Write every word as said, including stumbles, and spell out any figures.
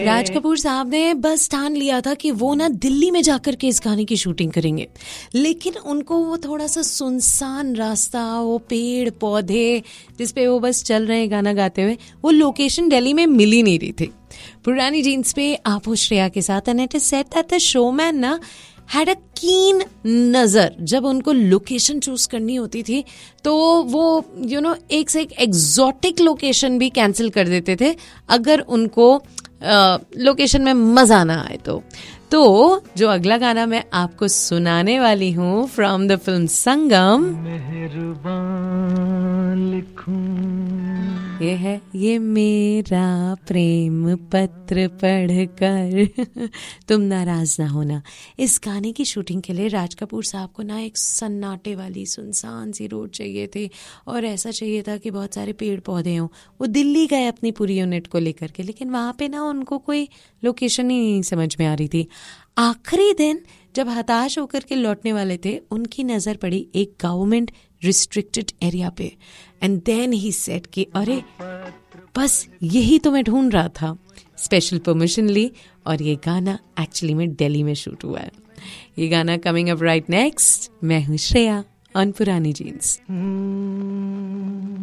राज कपूर साहब ने बस ठान लिया था कि वो ना दिल्ली में जाकर के इस गाने की शूटिंग करेंगे, लेकिन उनको वो थोड़ा सा सुनसान रास्ता, वो पेड़ पौधे जिसपे वो बस चल रहे हैं गाना गाते हुए, वो लोकेशन दिल्ली में मिल ही नहीं रही थी। पुरानी जीन्स पे आप हो श्रेया के साथ, and it is said that the showman ना हैड अ कीन नज़र। जब उनको लोकेशन चूज करनी होती थी तो वो यू you नो know, एक से एक एग्जॉटिक लोकेशन भी कैंसिल कर देते थे अगर उनको लोकेशन uh, में मजा ना आए तो। तो जो अगला गाना मैं आपको सुनाने वाली हूँ फ्रॉम द फिल्म संगम, ये है ये मेरा प्रेम पत्र पढ़कर तुम नाराज ना होना। इस गाने की शूटिंग के लिए राज कपूर साहब को ना एक सन्नाटे वाली सुनसान सी रोड चाहिए थी, और ऐसा चाहिए था कि बहुत सारे पेड़ पौधे हों। वो दिल्ली गए अपनी पूरी यूनिट को लेकर के, लेकिन वहाँ पे ना उनको कोई लोकेशन ही नहीं समझ में आ रही थी। आखिरी दिन जब हताश होकर के लौटने वाले थे, उनकी नज़र पड़ी एक गवर्नमेंट रिस्ट्रिक्टेड एरिया पे, एंड देन ही सेड कि अरे बस यही तो मैं ढूंढ रहा था। स्पेशल परमिशन ली और ये गाना एक्चुअली में दिल्ली में शूट हुआ है। ये गाना कमिंग अप राइट नेक्स्ट। मैं हूँ श्रेया ऑन पुरानी जीन्स।